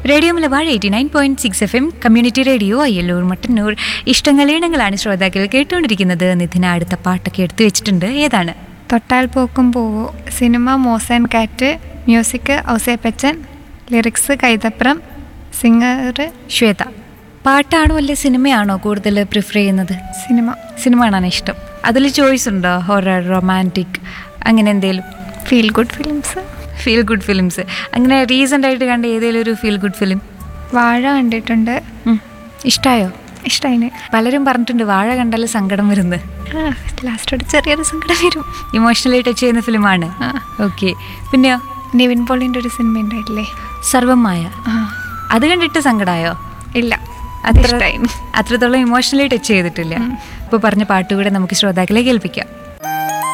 Radio Malabar 89.6 FM community radio Ayyallur Mattannur. ഇഷ്ടങ്ങളീണങ്ങളാണ് ശ്രോതാക്കൾ കേട്ടുകൊണ്ടിരിക്കുന്നത്. നിധിന അടുത്ത പാട്ടൊക്കെ എടുത്തു വെച്ചിട്ടുണ്ട്. ഏതാണ്? തൊട്ടാൽ പോക്കും പോവോ. സിനിമ മോസ് ആൻഡ് കാറ്റ്, music Ouseppachan, lyrics Kaithapram, singer Shweta. പാട്ടാണോ അല്ലെ സിനിമയാണോ കൂടുതൽ പ്രിഫർ ചെയ്യുന്നത്? സിനിമ കാണാൻ ഇഷ്ടം. അതിൽ ചോയ്സ് ഉണ്ടോ? ഹൊറർ, റൊമാൻറ്റിക്, അങ്ങനെ എന്തെങ്കിലും? Feel good films. അങ്ങനെ റീസെൻ്റ് ആയിട്ട് കണ്ട ഏതെങ്കിലും ഒരു ഫീൽ ഗുഡ് ഫിലിം? വാഴ കണ്ടിട്ടുണ്ട്. ഇഷ്ടമായോ? ഇഷ്ടമായി. പലരും പറഞ്ഞിട്ടുണ്ട് വാഴ കണ്ടാൽ സങ്കടം വരുന്നത്. ലാസ്റ്റോട് ചെറിയൊരു സങ്കടം വരും. ഇമോഷണലി ടച്ച് ചെയ്യുന്ന ഫിലിമാണ്. ഓക്കെ. പിന്നെയോ? നിവിൻ പോളിൻ്റെ ഒരു സിനിമ ഉണ്ടായില്ലേ, സർവമായ. അത് കണ്ടിട്ട് സങ്കടമായോ? ഇല്ല, അത്രത്തോളം ഇമോഷണലി ടച്ച് ചെയ്തിട്ടില്ല. ഇപ്പോൾ പറഞ്ഞ പാട്ടുകൂടെ നമുക്ക് ശ്രോതാക്കളെ കേൾപ്പിക്കാം.